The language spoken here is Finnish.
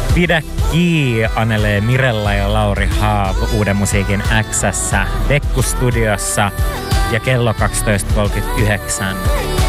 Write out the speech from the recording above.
Pidä kiinni, Annelee Mirella ja Lauri Haab Uuden musiikin X:ssä Dekku-studiossa ja kello 12.39.